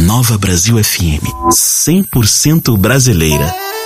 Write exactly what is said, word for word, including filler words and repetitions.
Nova Brasil F M, cem por cento brasileira.